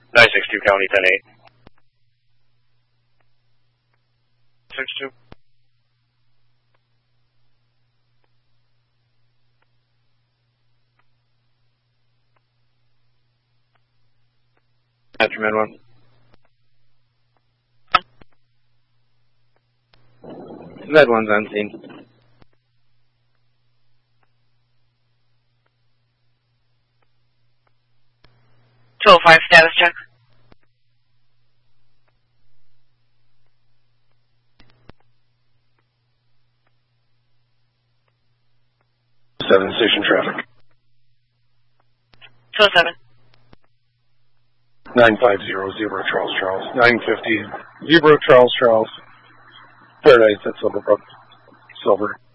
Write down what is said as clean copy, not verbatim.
962 County 10-8. 62. After Med 1. Med 1's on scene. 205 status check. Station traffic. 207. 950 Zebra Charles. 950 Zebra Charles. Paradise at Silverbrook. Silver.